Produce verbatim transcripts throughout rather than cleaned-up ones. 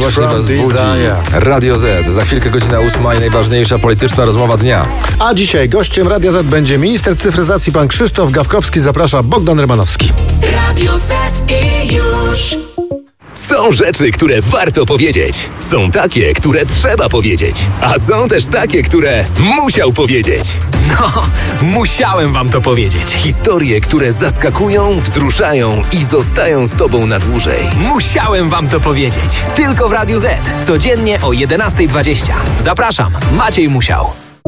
właśnie was budzi. Radio Z. Za chwilkę godzina ósma i najważniejsza polityczna rozmowa dnia. A dzisiaj gościem Radia Z będzie minister cyfryzacji pan Krzysztof Gawkowski. Zaprasza Bogdan Rymanowski. Radio Z i już. Są rzeczy, które warto powiedzieć. Są takie, które trzeba powiedzieć. A są też takie, które musiał powiedzieć. No, musiałem wam to powiedzieć. Historie, które zaskakują, wzruszają i zostają z tobą na dłużej. Musiałem wam to powiedzieć. Tylko w Radiu Z. Codziennie o jedenasta dwadzieścia. Zapraszam, Maciej Musiał.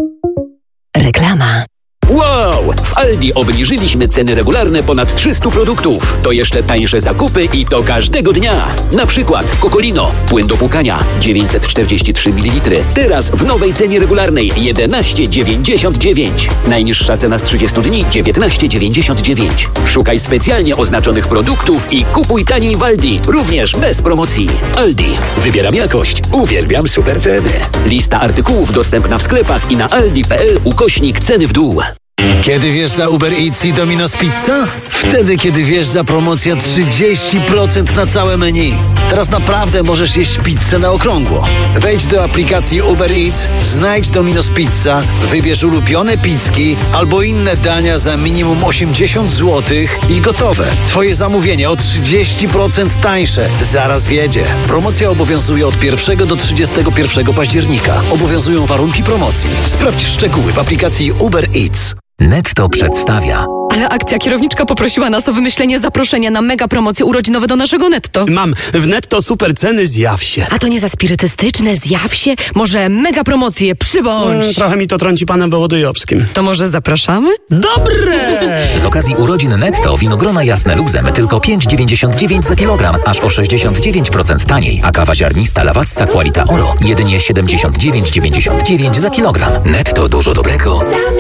Reklama. Wow! W Aldi obniżyliśmy ceny regularne ponad trzystu produktów. To jeszcze tańsze zakupy i to każdego dnia. Na przykład Cocolino, płyn do płukania dziewięćset czterdzieści trzy mililitry. Teraz w nowej cenie regularnej jedenaście dziewięćdziesiąt dziewięć. Najniższa cena z trzydziestu dni dziewiętnaście dziewięćdziesiąt dziewięć. Szukaj specjalnie oznaczonych produktów i kupuj taniej w Aldi, również bez promocji. Aldi. Wybieram jakość. Uwielbiam super ceny. Lista artykułów dostępna w sklepach i na aldi kropka p l ukośnik ceny w dół. Kiedy wjeżdża Uber Eats i Domino's Pizza? Wtedy, kiedy wjeżdża promocja trzydzieści procent na całe menu. Teraz naprawdę możesz jeść pizzę na okrągło. Wejdź do aplikacji Uber Eats, znajdź Domino's Pizza, wybierz ulubione pizzki albo inne dania za minimum osiemdziesiąt złotych i gotowe. Twoje zamówienie o trzydzieści procent tańsze. Zaraz wjedzie. Promocja obowiązuje od pierwszego do trzydziestego pierwszego października. Obowiązują warunki promocji. Sprawdź szczegóły w aplikacji Uber Eats. Netto przedstawia. Ale akcja kierowniczka poprosiła nas o wymyślenie zaproszenia na mega promocje urodzinowe do naszego Netto. Mam w Netto super ceny, zjaw się. A to nie za spirytystyczne, zjaw się? Może mega promocje, przybądź. Hmm, trochę mi to trąci panem Wołodyjowskim. To może zapraszamy? Dobre! Z okazji urodzin Netto winogrona jasne luzem tylko pięć dziewięćdziesiąt dziewięć za kilogram, aż o sześćdziesiąt dziewięć procent taniej, a kawa ziarnista Lawacka Qualita Oro jedynie siedemdziesiąt dziewięć dziewięćdziesiąt dziewięć za kilogram. Netto dużo dobrego.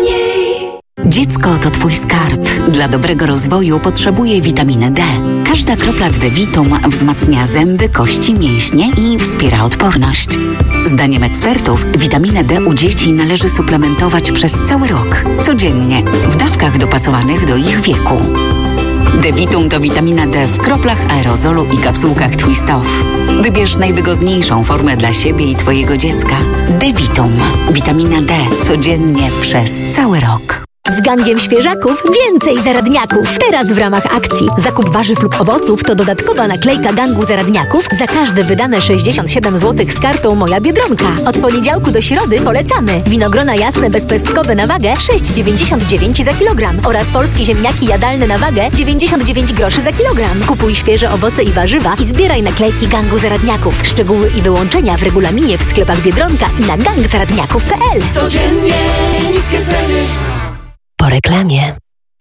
Dziecko to twój skarb. Dla dobrego rozwoju potrzebuje witaminy D. Każda kropla w D-Vitum wzmacnia zęby, kości, mięśnie i wspiera odporność. Zdaniem ekspertów witaminę D u dzieci należy suplementować przez cały rok. Codziennie, w dawkach dopasowanych do ich wieku. D-Vitum to witamina D w kroplach aerozolu i kapsułkach Twist Off. Wybierz najwygodniejszą formę dla siebie i twojego dziecka. D-Vitum. Witamina D codziennie przez cały rok. Z gangiem świeżaków więcej zaradniaków. Teraz w ramach akcji zakup warzyw lub owoców to dodatkowa naklejka gangu zaradniaków za każde wydane sześćdziesiąt siedem złotych z kartą Moja Biedronka. Od poniedziałku do środy polecamy. Winogrona jasne bezpestkowe na wagę sześć dziewięćdziesiąt dziewięć za kilogram oraz polskie ziemniaki jadalne na wagę dziewięćdziesiąt dziewięć groszy za kilogram. Kupuj świeże owoce i warzywa i zbieraj naklejki gangu zaradniaków. Szczegóły i wyłączenia w regulaminie w sklepach Biedronka i na gang zaradniaków kropka p l. Codziennie niskie ceny. Po reklamie.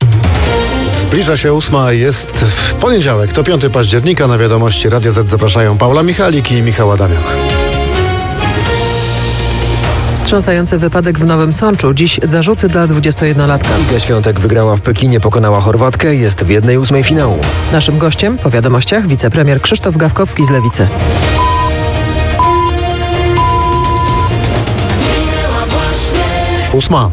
Zbliża się ósma, jest w poniedziałek, to piątego października. Na wiadomości Radia Z zapraszają Paula Michalik i Michał Adamiak. Wstrząsający wypadek w Nowym Sączu. Dziś zarzuty dla dwudziestojednolatka. Iga Świątek wygrała w Pekinie, pokonała Chorwatkę, jest w jednej ósmej finału. Naszym gościem po wiadomościach wicepremier Krzysztof Gawkowski z Lewicy. Ósma.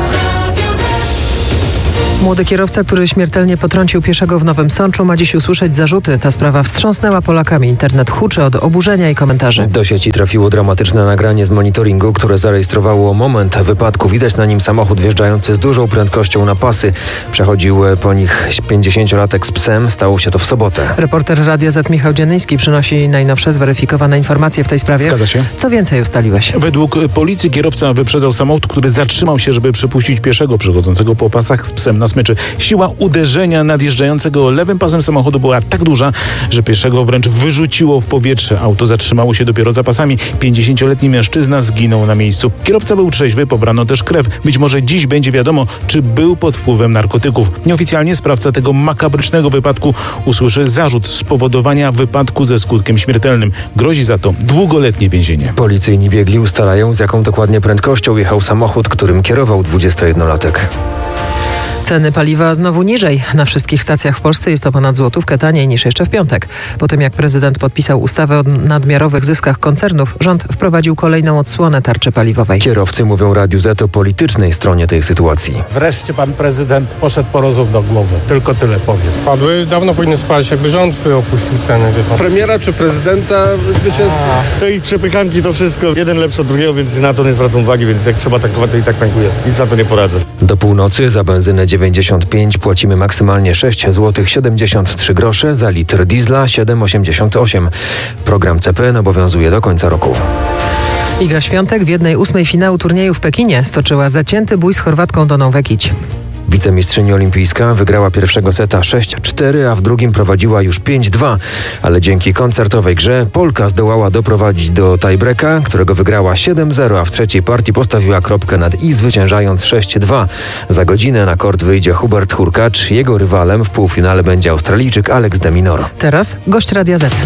Młody kierowca, który śmiertelnie potrącił pieszego w Nowym Sączu, ma dziś usłyszeć zarzuty. Ta sprawa wstrząsnęła Polakami. Internet huczy od oburzenia i komentarzy. Do sieci trafiło dramatyczne nagranie z monitoringu, które zarejestrowało moment wypadku. Widać na nim samochód wjeżdżający z dużą prędkością na pasy. Przechodził po nich pięćdziesięciolatek z psem. Stało się to w sobotę. Reporter Radia Z Michał Dziennyński przynosi najnowsze zweryfikowane informacje w tej sprawie. Zgadza się. Co więcej ustaliłeś? Według policji kierowca wyprzedzał samochód, który zatrzymał się, żeby przepuścić pieszego przechodzącego po pasach z psem na smyczy. Siła uderzenia nadjeżdżającego lewym pasem samochodu była tak duża, że pieszego wręcz wyrzuciło w powietrze. Auto zatrzymało się dopiero za pasami. pięćdziesięcioletni mężczyzna zginął na miejscu. Kierowca był trzeźwy, pobrano też krew. Być może dziś będzie wiadomo, czy był pod wpływem narkotyków. Nieoficjalnie sprawca tego makabrycznego wypadku usłyszy zarzut spowodowania wypadku ze skutkiem śmiertelnym. Grozi za to długoletnie więzienie. Policyjni biegli ustalają, z jaką dokładnie prędkością jechał samochód, którym kierował dwudziestojednolatek. Ceny paliwa znowu niżej. Na wszystkich stacjach w Polsce jest to ponad złotówkę taniej niż jeszcze w piątek. Po tym jak prezydent podpisał ustawę o nadmiarowych zyskach koncernów, rząd wprowadził kolejną odsłonę tarczy paliwowej. Kierowcy mówią Radiu Z o politycznej stronie tej sytuacji. Wreszcie pan prezydent poszedł po rozum do głowy. Tylko tyle powiem. Padły, dawno powinny spać, jakby rząd opuścił ceny. Premiera czy prezydenta zwycięstwa? To i przepychanki to wszystko. Jeden lepszy od drugiego, więc na to nie zwracam uwagi, więc jak trzeba tankować, to i tak tankuję. Nic na to nie poradzę. Do północy za benzynę dziewięćdziesiąt pięć płacimy maksymalnie sześć złotych siedemdziesiąt trzy grosze, za litr diesla siedem osiemdziesiąt osiem. Program C P N obowiązuje do końca roku. Iga Świątek w jednej ósmej finału turnieju w Pekinie stoczyła zacięty bój z Chorwatką Doną Vekić. Wicemistrzyni olimpijska wygrała pierwszego seta sześć cztery, a w drugim prowadziła już pięć dwa, ale dzięki koncertowej grze Polka zdołała doprowadzić do tiebreaka, którego wygrała siedem zero, a w trzeciej partii postawiła kropkę nad i, zwyciężając sześć dwa. Za godzinę na kort wyjdzie Hubert Hurkacz, jego rywalem w półfinale będzie Australijczyk Alex de Minaur. Teraz gość Radia Z.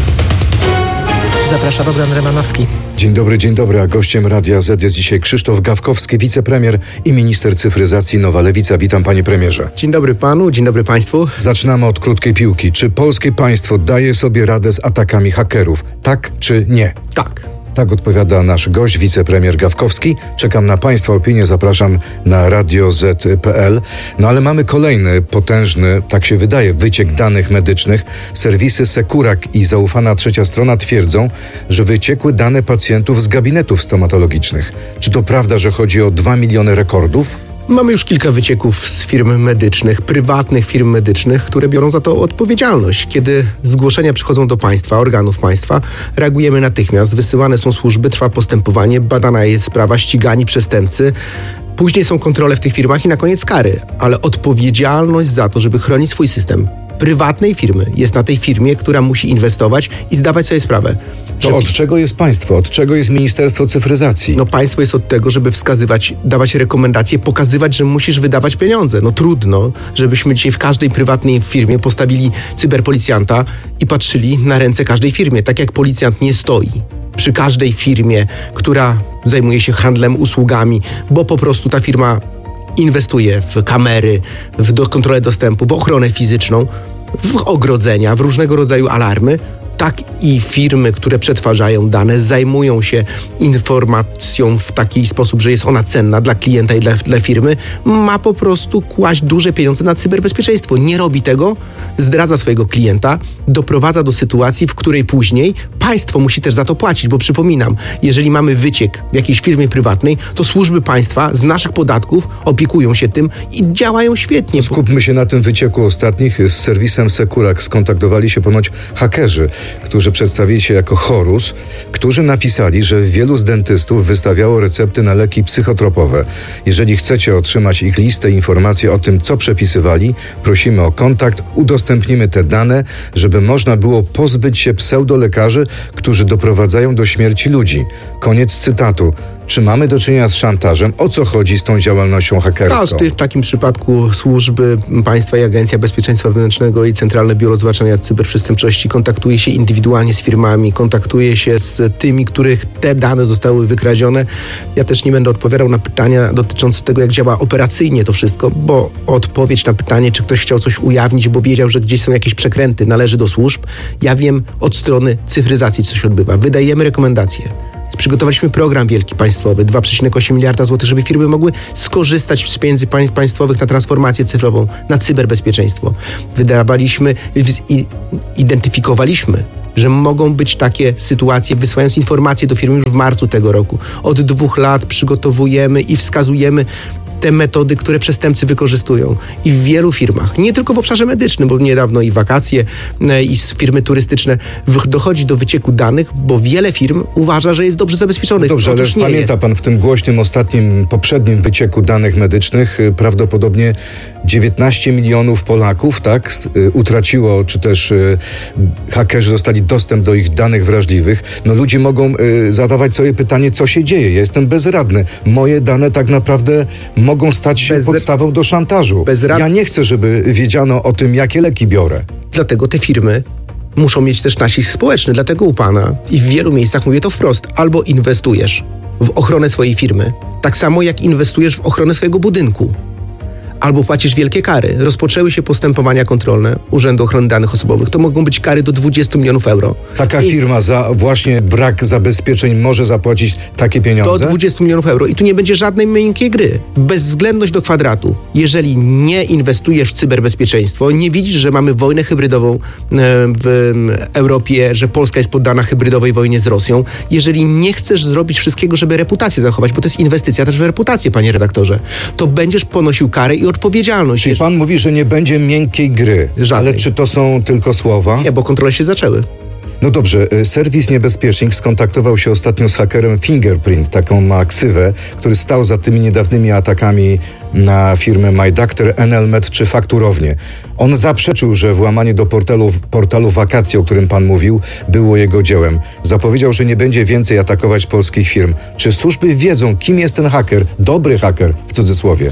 Zaprasza Bogdan Rymanowski. Dzień dobry, dzień dobry, a gościem Radia Z jest dzisiaj Krzysztof Gawkowski, wicepremier i minister cyfryzacji Nowa Lewica. Witam, panie premierze. Dzień dobry panu, dzień dobry państwu. Zaczynamy od krótkiej piłki. Czy polskie państwo daje sobie radę z atakami hakerów? Tak czy nie? Tak. Tak odpowiada nasz gość, wicepremier Gawkowski. Czekam na państwa opinię, zapraszam na radio zet kropka pe el. No ale mamy kolejny potężny, tak się wydaje, wyciek danych medycznych. Serwisy Sekurak i zaufana Trzecia Strona twierdzą, że wyciekły dane pacjentów z gabinetów stomatologicznych. Czy to prawda, że chodzi o dwa miliony rekordów? Mamy już kilka wycieków z firm medycznych, prywatnych firm medycznych, które biorą za to odpowiedzialność. Kiedy zgłoszenia przychodzą do państwa, organów państwa, reagujemy natychmiast, wysyłane są służby, trwa postępowanie, badana jest sprawa, ścigani przestępcy. Później są kontrole w tych firmach i na koniec kary, ale odpowiedzialność za to, żeby chronić swój system prywatnej firmy jest na tej firmie, która musi inwestować i zdawać sobie sprawę. To że... od czego jest państwo? Od czego jest Ministerstwo Cyfryzacji? No państwo jest od tego, żeby wskazywać, dawać rekomendacje, pokazywać, że musisz wydawać pieniądze. No trudno, żebyśmy dzisiaj w każdej prywatnej firmie postawili cyberpolicjanta i patrzyli na ręce każdej firmie. Tak jak policjant nie stoi przy każdej firmie, która zajmuje się handlem, usługami, bo po prostu ta firma inwestuje w kamery, w do, kontrolę dostępu, w ochronę fizyczną, w ogrodzenia, w różnego rodzaju alarmy, tak i firmy, które przetwarzają dane, zajmują się informacją w taki sposób, że jest ona cenna dla klienta i dla, dla firmy, ma po prostu kłaść duże pieniądze na cyberbezpieczeństwo. Nie robi tego, zdradza swojego klienta, doprowadza do sytuacji, w której później państwo musi też za to płacić, bo przypominam, jeżeli mamy wyciek w jakiejś firmie prywatnej, to służby państwa z naszych podatków opiekują się tym i działają świetnie. Skupmy się na tym wycieku ostatnich. Z serwisem Sekurak skontaktowali się ponoć hakerzy, którzy przedstawili się jako Horus, którzy napisali, że wielu z dentystów wystawiało recepty na leki psychotropowe. Jeżeli chcecie otrzymać ich listę i informacje o tym, co przepisywali, prosimy o kontakt, udostępnimy te dane, żeby można było pozbyć się pseudolekarzy, którzy doprowadzają do śmierci ludzi. Koniec cytatu. Czy mamy do czynienia z szantażem? O co chodzi z tą działalnością hakerską? Każdy w takim przypadku służby państwa i Agencja Bezpieczeństwa Wewnętrznego i Centralne Biuro Zwalczania Cyberprzestępczości kontaktuje się indywidualnie z firmami, kontaktuje się z tymi, których te dane zostały wykradzione. Ja też nie będę odpowiadał na pytania dotyczące tego, jak działa operacyjnie to wszystko, bo odpowiedź na pytanie, czy ktoś chciał coś ujawnić, bo wiedział, że gdzieś są jakieś przekręty, należy do służb. Ja wiem od strony cyfryzacji, co się odbywa. Wydajemy rekomendacje. Przygotowaliśmy program wielki państwowy, dwa przecinek osiem miliarda złotych, żeby firmy mogły skorzystać z pieniędzy państwowych na transformację cyfrową, na cyberbezpieczeństwo. Wydawaliśmy, identyfikowaliśmy, że mogą być takie sytuacje, wysyłając informacje do firmy już w marcu tego roku. Od dwóch lat przygotowujemy i wskazujemy te metody, które przestępcy wykorzystują. I w wielu firmach, nie tylko w obszarze medycznym, bo niedawno i wakacje, i firmy turystyczne, dochodzi do wycieku danych, bo wiele firm uważa, że jest dobrze zabezpieczonych. Dobrze, ale nie pamięta jest. pan w tym głośnym, ostatnim, poprzednim wycieku danych medycznych prawdopodobnie dziewiętnaście milionów Polaków, tak, utraciło, czy też hakerzy dostali dostęp do ich danych wrażliwych. No ludzie mogą zadawać sobie pytanie, co się dzieje. Ja jestem bezradny. Moje dane tak naprawdę mogą stać się Bez... podstawą do szantażu. Bezrad... Ja nie chcę, żeby wiedziano o tym, jakie leki biorę. Dlatego te firmy muszą mieć też nacisk społeczny. Dlatego u pana i w wielu miejscach mówię to wprost. Albo inwestujesz w ochronę swojej firmy, tak samo jak inwestujesz w ochronę swojego budynku. albo płacisz wielkie kary. Rozpoczęły się postępowania kontrolne Urzędu Ochrony Danych Osobowych. To mogą być kary do dwudziestu milionów euro. Taka I firma za właśnie brak zabezpieczeń może zapłacić takie pieniądze? do dwudziestu milionów euro. I tu nie będzie żadnej miękkiej gry. Bezwzględność do kwadratu. Jeżeli nie inwestujesz w cyberbezpieczeństwo, nie widzisz, że mamy wojnę hybrydową w Europie, że Polska jest poddana hybrydowej wojnie z Rosją, jeżeli nie chcesz zrobić wszystkiego, żeby reputację zachować, bo to jest inwestycja też w reputację, panie redaktorze, to będziesz ponosił karę i odpowiedzialność. Czyli pan mówi, że nie będzie miękkiej gry. Żadnej. Ale czy to są tylko słowa? Nie, bo kontrole się zaczęły. No dobrze, serwis Niebezpiecznik skontaktował się ostatnio z hakerem Fingerprint, taką ma ksywę, który stał za tymi niedawnymi atakami na firmę MyDoctor, Enelmed czy fakturownię. On zaprzeczył, że włamanie do portalu, portalu Wakacje, o którym pan mówił, było jego dziełem. Zapowiedział, że nie będzie więcej atakować polskich firm. Czy służby wiedzą, kim jest ten haker? Dobry haker, w cudzysłowie.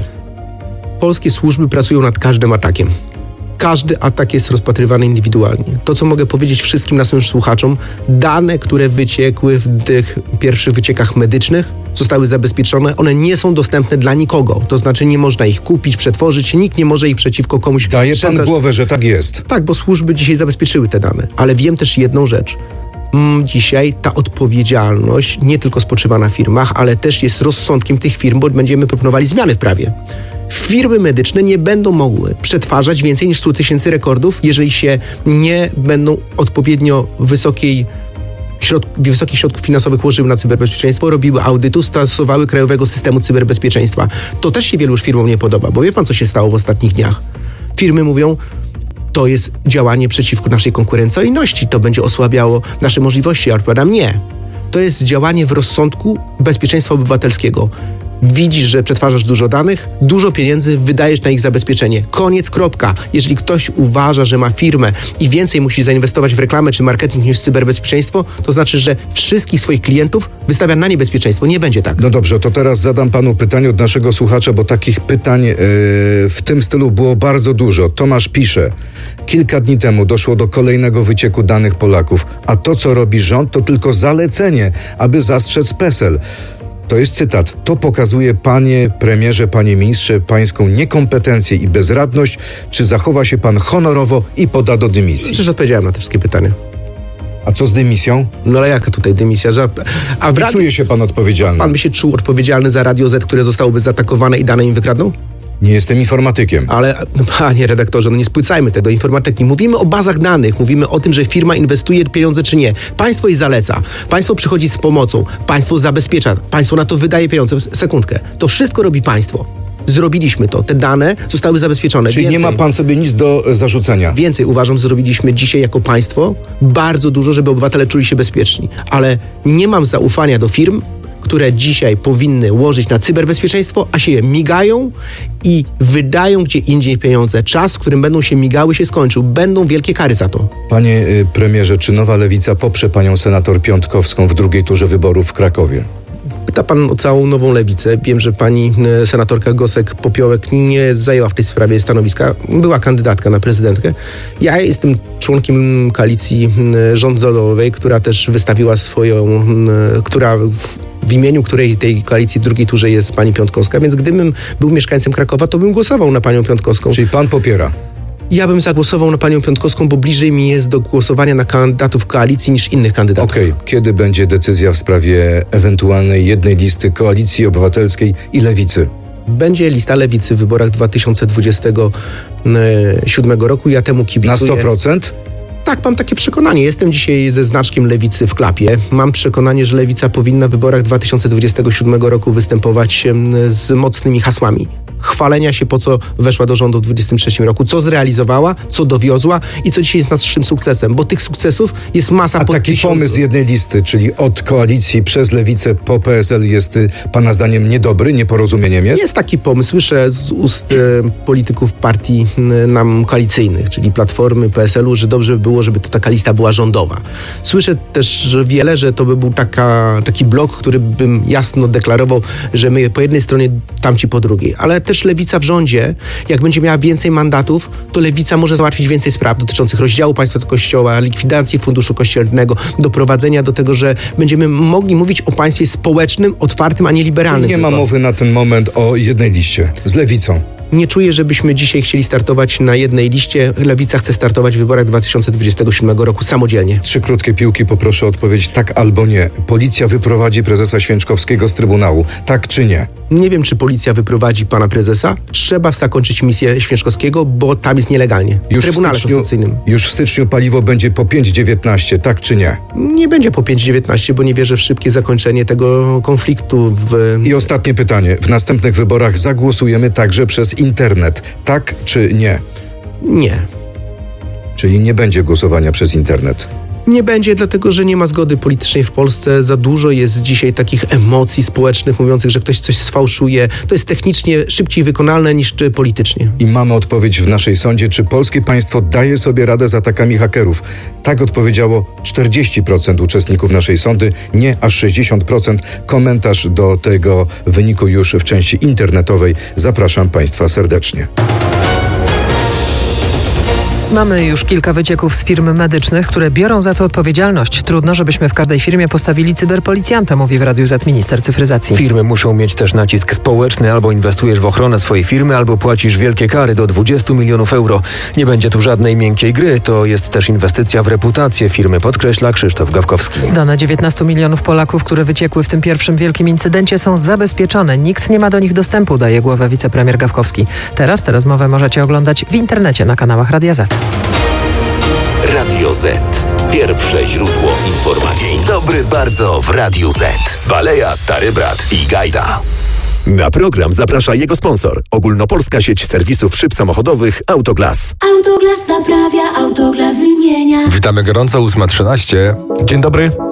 Polskie służby pracują nad każdym atakiem. Każdy atak jest rozpatrywany indywidualnie. To, co mogę powiedzieć wszystkim naszym słuchaczom, dane, które wyciekły w tych pierwszych wyciekach medycznych, zostały zabezpieczone. One nie są dostępne dla nikogo. To znaczy nie można ich kupić, przetworzyć. Nikt nie może ich przeciwko komuś... Daje pan szantaż... głowę, że tak jest. Tak, bo służby dzisiaj zabezpieczyły te dane. Ale wiem też jedną rzecz. Mm, dzisiaj ta odpowiedzialność nie tylko spoczywa na firmach, ale też jest rozsądkiem tych firm, bo będziemy proponowali zmiany w prawie. Firmy medyczne nie będą mogły przetwarzać więcej niż sto tysięcy rekordów, jeżeli się nie będą odpowiednio wysokiej środ- wysokich środków finansowych łożyły na cyberbezpieczeństwo, robiły audytu, stosowały krajowego systemu cyberbezpieczeństwa. To też się wielu już firmom nie podoba, bo wie pan, co się stało w ostatnich dniach. Firmy mówią, to jest działanie przeciwko naszej konkurencyjności, to będzie osłabiało nasze możliwości. Ja odpowiadam, nie. To jest działanie w rozsądku bezpieczeństwa obywatelskiego. Widzisz, że przetwarzasz dużo danych, dużo pieniędzy wydajesz na ich zabezpieczenie. Koniec, kropka. Jeżeli ktoś uważa, że ma firmę i więcej musi zainwestować w reklamę czy marketing niż w cyberbezpieczeństwo, to znaczy, że wszystkich swoich klientów wystawia na niebezpieczeństwo. Nie będzie tak. No dobrze, to teraz zadam panu pytanie od naszego słuchacza, bo takich pytań yy, w tym stylu było bardzo dużo. Tomasz pisze, kilka dni temu doszło do kolejnego wycieku danych Polaków, a to, co robi rząd, to tylko zalecenie, aby zastrzec PESEL. To jest cytat. To pokazuje, panie premierze, panie ministrze, pańską niekompetencję i bezradność. Czy zachowa się pan honorowo i poda do dymisji? Przecież odpowiedziałem na te wszystkie pytania. A co z dymisją? No ale jaka tutaj dymisja? Że... A w radi... radi... Czuje się pan odpowiedzialny? Pan by się czuł odpowiedzialny za Radio Z, które zostałoby zaatakowane i dane im wykradną? Nie jestem informatykiem. Ale, no, panie redaktorze, no nie spłycajmy tego informatyki. Mówimy o bazach danych, mówimy o tym, że firma inwestuje pieniądze czy nie. Państwo jej zaleca, państwo przychodzi z pomocą, państwo zabezpiecza, państwo na to wydaje pieniądze. Sekundkę. To wszystko robi państwo. Zrobiliśmy to. Te dane zostały zabezpieczone. Czyli Więcej, nie ma pan sobie nic do zarzucenia? Więcej uważam, że zrobiliśmy dzisiaj jako państwo bardzo dużo, żeby obywatele czuli się bezpieczni. Ale nie mam zaufania do firm, które dzisiaj powinny łożyć na cyberbezpieczeństwo, a się je migają i wydają gdzie indziej pieniądze. Czas, w którym będą się migały, się skończył. Będą wielkie kary za to. Panie y, premierze, czy Nowa Lewica poprze panią senator Piątkowską w drugiej turze wyborów w Krakowie? Pyta pan o całą Nową Lewicę. Wiem, że pani e, senatorka Gosek-Popiołek nie zajęła w tej sprawie stanowiska. Była kandydatka na prezydentkę. Ja jestem członkiem koalicji e, rządowej, która też wystawiła swoją, e, która w, w imieniu której tej koalicji w drugiej turze jest pani Piątkowska, więc gdybym był mieszkańcem Krakowa, to bym głosował na panią Piątkowską. Czyli pan popiera? Ja bym zagłosował na panią Piątkowską, bo bliżej mi jest do głosowania na kandydatów koalicji niż innych kandydatów. Okej, okay. Kiedy będzie decyzja w sprawie ewentualnej jednej listy Koalicji Obywatelskiej i Lewicy? Będzie lista Lewicy w wyborach dwa tysiące dwudziestego siódmego roku. Ja temu kibicuję. Na sto procent? Tak, mam takie przekonanie. Jestem dzisiaj ze znaczkiem Lewicy w klapie. Mam przekonanie, że Lewica powinna w wyborach dwa tysiące dwudziestego siódmego roku występować z mocnymi hasłami. Chwalenia się, po co weszła do rządu w dwudziestym trzecim roku, co zrealizowała, co dowiozła i co dzisiaj jest naszym sukcesem, bo tych sukcesów jest masa. A taki tysiącu. Pomysł jednej listy, czyli od koalicji przez Lewicę po P S L jest pana zdaniem niedobry, nieporozumieniem jest? Jest taki pomysł. Słyszę z ust e, polityków partii e, nam koalicyjnych, czyli Platformy, P S L-u, że dobrze by było, żeby to taka lista była rządowa. Słyszę też że wiele, że to by był taka, taki blok, który bym jasno deklarował, że my po jednej stronie, tamci po drugiej. Ale też Lewica w rządzie, jak będzie miała więcej mandatów, to Lewica może załatwić więcej spraw dotyczących rozdziału państwa od kościoła, likwidacji funduszu kościelnego, doprowadzenia do tego, że będziemy mogli mówić o państwie społecznym, otwartym, a nie liberalnym. Czyli nie tylko. ma mowy na ten moment o jednej liście z Lewicą. Nie czuję, żebyśmy dzisiaj chcieli startować na jednej liście. Lewica chce startować w wyborach dwa tysiące dwudziestego siódmego roku samodzielnie. Trzy krótkie piłki, poproszę o odpowiedź tak albo nie. Policja wyprowadzi prezesa Święczkowskiego z Trybunału, tak czy nie? Nie wiem, czy policja wyprowadzi pana prezesa. Trzeba zakończyć misję Święczkowskiego, bo tam jest nielegalnie. W Już w, Trybunale styczniu, Konstytucyjnym. już w styczniu paliwo będzie po pięć dziewiętnaście, tak czy nie? Nie będzie po pięć dziewiętnaście, bo nie wierzę w szybkie zakończenie tego konfliktu. W... I ostatnie pytanie. W następnych wyborach zagłosujemy także przez internet, tak czy nie? Nie. Czyli nie będzie głosowania przez internet. Nie będzie, dlatego że nie ma zgody politycznej w Polsce. Za dużo jest dzisiaj takich emocji społecznych mówiących, że ktoś coś sfałszuje. To jest technicznie szybciej wykonalne niż politycznie. I mamy odpowiedź w naszej sądzie, czy polskie państwo daje sobie radę z atakami hakerów. Tak odpowiedziało czterdzieści procent uczestników naszej sądy, nie aż sześćdziesiąt procent. Komentarz do tego wyniku już w części internetowej. Zapraszam państwa serdecznie. Mamy już kilka wycieków z firm medycznych, które biorą za to odpowiedzialność. Trudno, żebyśmy w każdej firmie postawili cyberpolicjanta, mówi w Radiu Z minister cyfryzacji. Firmy muszą mieć też nacisk społeczny, albo inwestujesz w ochronę swojej firmy, albo płacisz wielkie kary do dwudziestu milionów euro. Nie będzie tu żadnej miękkiej gry, to jest też inwestycja w reputację firmy, podkreśla Krzysztof Gawkowski. Dane dziewiętnastu milionów Polaków, które wyciekły w tym pierwszym wielkim incydencie, są zabezpieczone. Nikt nie ma do nich dostępu, daje głowę wicepremier Gawkowski. Teraz tę rozmowę możecie oglądać w internecie na kanałach Radia Z. Radio Z. Pierwsze źródło informacji. Dzień dobry bardzo w Radiu Z. Baleja, Stary Brat i Gajda. Na program zaprasza jego sponsor. Ogólnopolska sieć serwisów szyb samochodowych Autoglas. Autoglas naprawia, Autoglas wymienia. Witamy gorąco, ósma trzynaście. Dzień dobry.